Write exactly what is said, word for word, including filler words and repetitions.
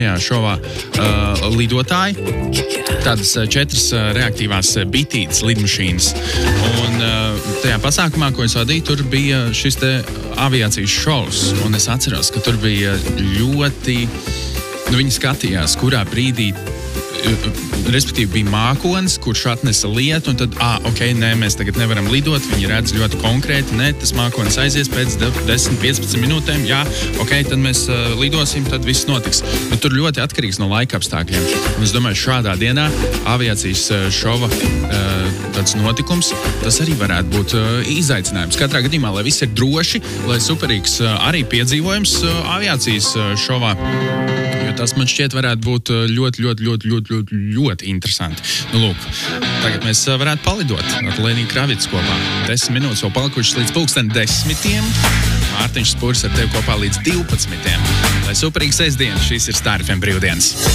Jā, šovā uh, lidotāji, tādas uh, četras uh, reaktīvās uh, bitītes lidmašīnas. Un uh, tajā pasākumā, ko es vadīju, tur bija šis te aviācijas šovs. Un es atceros, ka tur bija ļoti... Nu, viņi skatījās, kurā brīdī... Respektīvi bija mākonis, kurš atnesa lietu, un tad, ā, ok, nē, mēs tagad nevaram lidot, viņi redz ļoti konkrēti, nē, tas mākonis aizies pēc desmit piecpadsmit minūtēm, jā, ok, tad mēs uh, lidosim, tad viss notiks. Nu, tur ļoti atkarīgs no laika apstākļiem. Un es domāju, šādā dienā aviācijas uh, šova uh, tāds notikums, tas arī varētu būt uh, izaicinājums. Katrā gadījumā, lai viss ir droši, lai superīgs uh, arī piedzīvojums uh, aviācijas uh, šovā. Jo tas man šķiet varētu būt ļoti, ļoti, ļoti, ļoti, ļoti, ļoti interesanti. Nu, lūk, tagad mēs varētu palidot ar Leniju Kravicu kopā. Desmit minūtes vēl palikušas līdz pulksten desmitiem. Mārtiņš Spurs ar tevi kopā līdz divpadsmitiem. Lai superīgs sestdien, šīs ir Star F M brīvdienas.